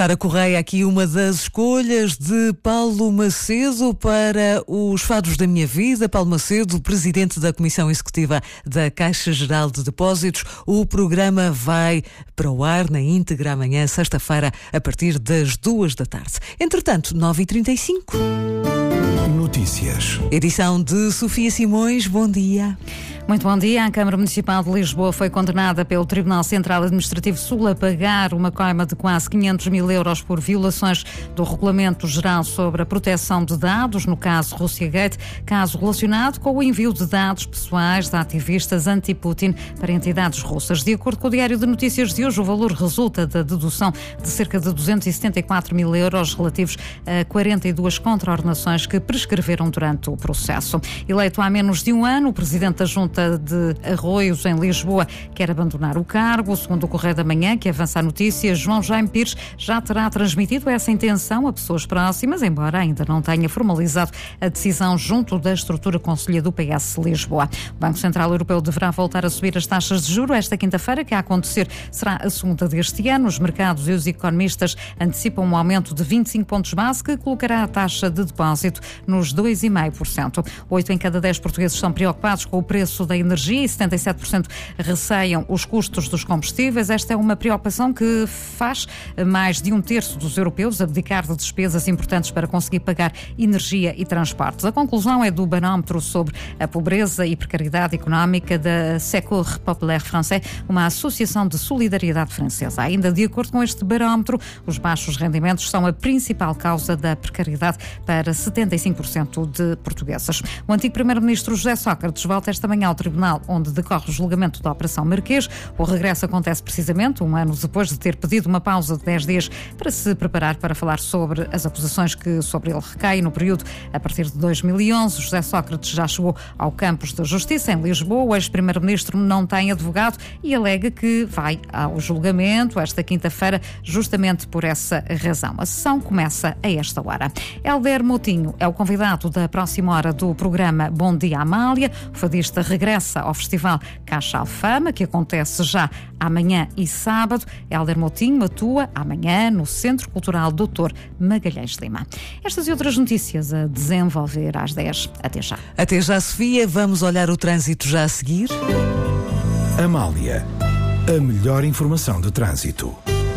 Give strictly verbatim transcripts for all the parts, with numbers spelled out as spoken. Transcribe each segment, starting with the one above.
Sara Correia, aqui uma das escolhas de Paulo Macedo para os Fados da Minha Vida. Paulo Macedo, presidente da Comissão Executiva da Caixa Geral de Depósitos. O programa vai para o ar na íntegra amanhã, sexta-feira, a partir das duas da tarde. Entretanto, nove e trinta e cinco. Notícias. Edição de Sofia Simões. Bom dia. Muito bom dia. A Câmara Municipal de Lisboa foi condenada pelo Tribunal Central Administrativo Sul a pagar uma coima de quase quinhentos mil euros por violações do Regulamento Geral sobre a Proteção de Dados, no caso Russiagate, caso relacionado com o envio de dados pessoais de ativistas anti-Putin para entidades russas. De acordo com o Diário de Notícias de hoje, o valor resulta da dedução de cerca de duzentos e setenta e quatro mil euros relativos a quarenta e duas contraordenações que prescreveram durante o processo. Eleito há menos de um ano, o presidente da Junta de Arroios, em Lisboa, quer abandonar o cargo. Segundo o Correio da Manhã, que avança a notícia, João Jaime Pires já terá transmitido essa intenção a pessoas próximas, embora ainda não tenha formalizado a decisão junto da estrutura conselhia do P S Lisboa. O Banco Central Europeu deverá voltar a subir as taxas de juros esta quinta-feira, que a acontecer será a segunda deste ano. Os mercados e os economistas antecipam um aumento de vinte e cinco pontos base, que colocará a taxa de depósito nos dois vírgula cinco por cento. Oito em cada dez portugueses estão preocupados com o preço da energia e setenta e sete por cento receiam os custos dos combustíveis. Esta é uma preocupação que faz mais de um terço dos europeus abdicar de despesas importantes para conseguir pagar energia e transportes. A conclusão é do barómetro sobre a pobreza e precariedade económica da Secours Populaire Français, uma associação de solidariedade francesa. Ainda de acordo com este barómetro, os baixos rendimentos são a principal causa da precariedade para setenta e cinco por cento de portuguesas. O antigo primeiro-ministro José Sócrates volta esta manhã ao tribunal onde decorre o julgamento da Operação Marquês. O regresso acontece precisamente um ano depois de ter pedido uma pausa de dez dias para se preparar para falar sobre as acusações que sobre ele recaem no período a partir de dois mil e onze. José Sócrates já chegou ao Campos da Justiça, em Lisboa. O ex-primeiro-ministro não tem advogado e alega que vai ao julgamento esta quinta-feira justamente por essa razão. A sessão começa a esta hora. Hélder Moutinho é o convidado da próxima hora do programa Bom Dia Amália. O fadista regressa ao Festival Caixa Alfama, que acontece já amanhã e sábado. Hélder Moutinho atua amanhã no Centro Cultural doutor Magalhães Lima. Estas e outras notícias a desenvolver às dez. Até já. Até já, Sofia. Vamos olhar o trânsito já a seguir. Amália, a melhor informação do trânsito.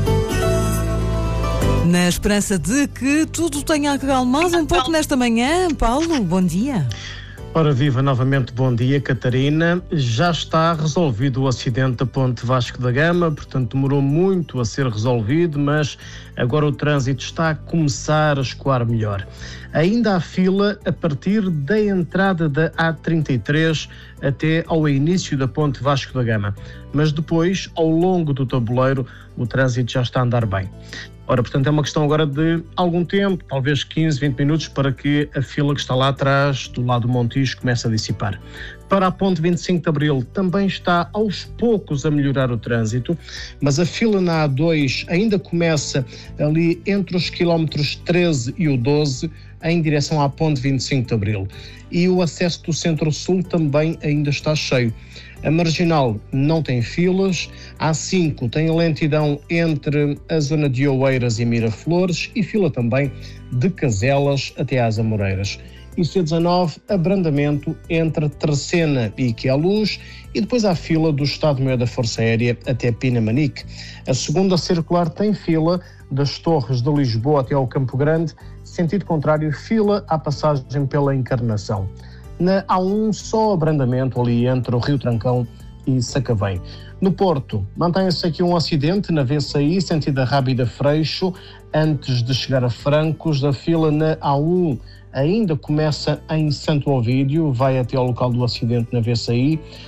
Na esperança de que tudo tenha acalmado um pouco nesta manhã. Paulo, bom dia. Ora viva, novamente bom dia, Catarina. Já está resolvido o acidente da Ponte Vasco da Gama, portanto demorou muito a ser resolvido, mas agora o trânsito está a começar a escoar melhor. Ainda há fila a partir da entrada da A trinta e três até ao início da Ponte Vasco da Gama, mas depois, ao longo do tabuleiro, o trânsito já está a andar bem. Ora, portanto, é uma questão agora de algum tempo, talvez quinze, vinte minutos, para que a fila que está lá atrás, do lado do Montijo, comece a dissipar. Para a Ponte vinte e cinco de Abril também está aos poucos a melhorar o trânsito, mas a fila na A dois ainda começa ali entre os quilómetros treze e o doze, em direção à Ponte vinte e cinco de Abril. E o acesso do Centro-Sul também ainda está cheio. A Marginal não tem filas, a A cinco tem lentidão entre a zona de Oeiras e Miraflores e fila também de Caselas até às Amoreiras. E C dezanove, abrandamento entre Tercena e Queluz, e depois há fila do Estado-Maior da Força Aérea até Pinamanique. A segunda circular tem fila das Torres de Lisboa até ao Campo Grande, sentido contrário, fila à passagem pela Encarnação. Na A um, só abrandamento ali entre o Rio Trancão e Sacavém. No Porto, mantém-se aqui um acidente na V C I, sentido Rábida Freixo, antes de chegar a Francos. A fila na A um ainda começa em Santo Ovídio, vai até ao local do acidente na V C I.